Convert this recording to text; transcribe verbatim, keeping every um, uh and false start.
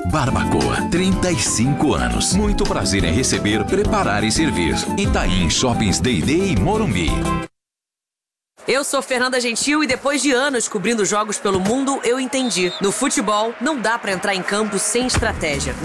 Barbacoa, trinta e cinco anos. Muito prazer em receber, preparar e servir. Itaim Shoppings D e D e Morumbi. Eu sou Fernanda Gentil e depois de anos cobrindo jogos pelo mundo, eu entendi. No futebol, não dá pra entrar em campo sem estratégia.